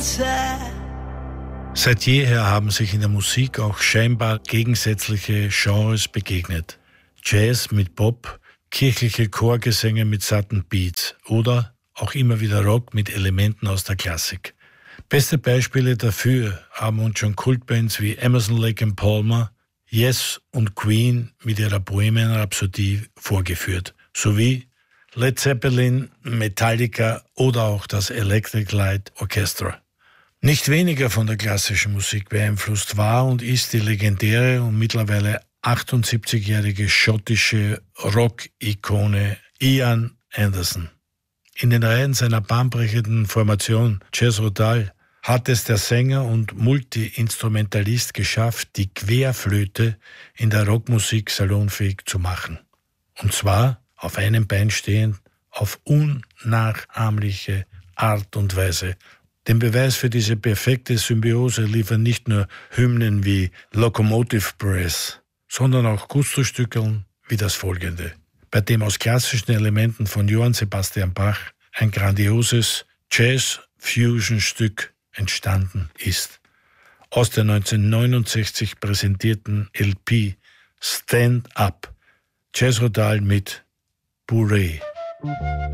Seit jeher haben sich in der Musik auch scheinbar gegensätzliche Genres begegnet. Jazz mit Pop, kirchliche Chorgesänge mit satten Beats oder auch immer wieder Rock mit Elementen aus der Klassik. Beste Beispiele dafür haben uns schon Kultbands wie Emerson, Lake and Palmer, Yes und Queen mit ihrer Bohemian Rhapsody vorgeführt, sowie Led Zeppelin, Metallica oder auch das Electric Light Orchestra. Nicht weniger von der klassischen Musik beeinflusst war und ist die legendäre und mittlerweile 78-jährige schottische Rock-Ikone Ian Anderson. In den Reihen seiner bahnbrechenden Formation Jethro Tull hat es der Sänger und Multi-Instrumentalist geschafft, die Querflöte in der Rockmusik salonfähig zu machen. Und zwar auf einem Bein stehend, auf unnachahmliche Art und Weise. Den Beweis für diese perfekte Symbiose liefern nicht nur Hymnen wie Locomotive Breath, sondern auch Gusto-Stückeln wie das folgende, bei dem aus klassischen Elementen von Johann Sebastian Bach ein grandioses Jazz-Fusion-Stück entstanden ist. Aus der 1969 präsentierten LP Stand Up, Jethro Tull mit Bourrée.